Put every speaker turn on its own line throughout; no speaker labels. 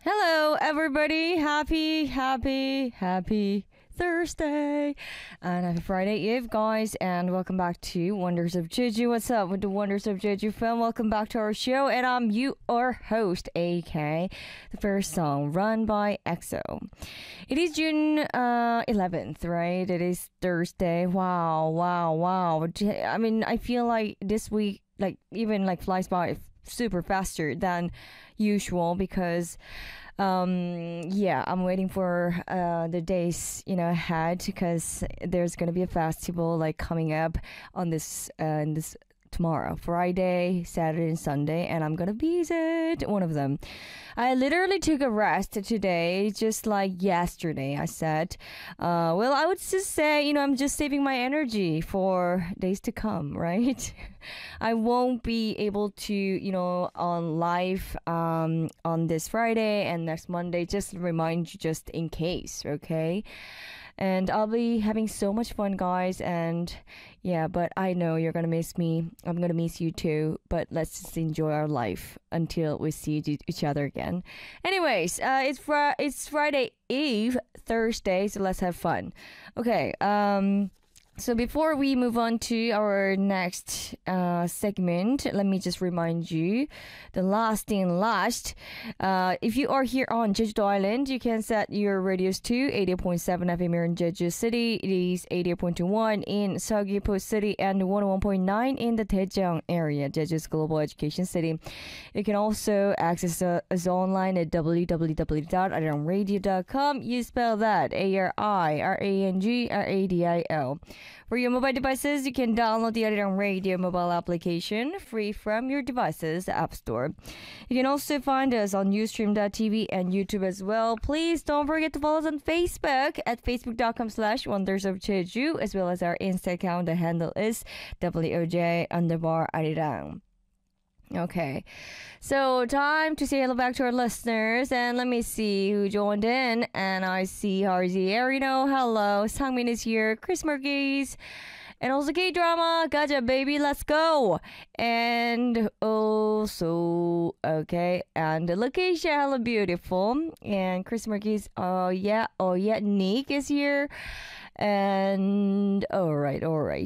Hello, everybody. Happy Thursday. And happy Friday Eve, guys. And welcome back to Wonders of Jeju. What's up with the Wonders of Jeju film? Welcome back to our show. And I'm your host, AK. The first song, Run by EXO. It is June 11th, right? It is Thursday. Wow. I mean, I feel like this week, even flies by super faster than usual because I'm waiting for the days ahead because there's gonna be a festival coming up on this tomorrow, Friday, Saturday, and Sunday, and I'm gonna visit one of them. I literally took a rest today, just like yesterday. I said, I would just say, I'm just saving my energy for days to come, right? I won't be able to, on live on this Friday and next Monday, just remind you just in case, okay? And I'll be having so much fun, guys. And yeah, but I know you're going to miss me. I'm going to miss you too. But let's just enjoy our life until we see each other again. Anyways, it's Friday Eve, Thursday. So let's have fun. Okay. So before we move on to our next segment, let me just remind you, the last thing last, if you are here on Jeju Island, you can set your radios to 88.7 FM here in Jeju City. It is 88.1 in Seogwipo City and 101.9 in the Daejeong area, Jeju's global education city. You can also access us online at www.arirang.radio.com. You spell that ARIRANGRADIO. For your mobile devices, you can download the Arirang Radio mobile application free from your device's app store. You can also find us on Ustream.tv and YouTube as well. Please don't forget to follow us on Facebook at facebook.com/wondersofjeju, as well as our Insta account. The handle is WOJ_Arirang. Okay, so time to say hello back to our listeners, and let me see who joined in. And I see Harzi Arino, hello. Sangmin is here, Chris Merkis, and also K-drama, Gaja baby, let's go. And also, okay, and Lakeisha, hello beautiful, and Chris Merkis, oh yeah, Nick is here. And all right,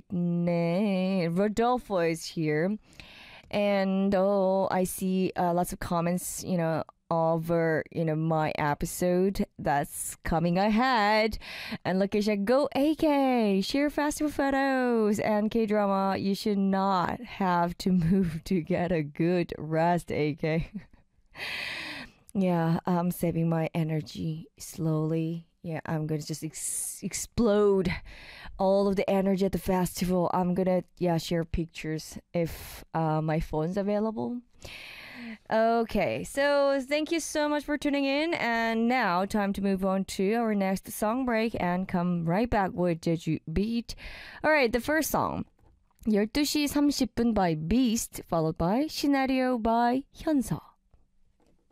Rodolfo is here. And I see lots of comments, over, my episode that's coming ahead. And Lakeisha, go AK, share festival photos. And K-drama, you should not have to move to get a good rest, AK. Yeah, I'm saving my energy slowly. Yeah, I'm gonna just explode all of the energy at the festival. I'm gonna share pictures if my phone's available. Okay, so thank you so much for tuning in, and now time to move on to our next song break and come right back with Jeju Beat. Alright, the first song, 12시 30분 by Beast, followed by Scenario by 현서.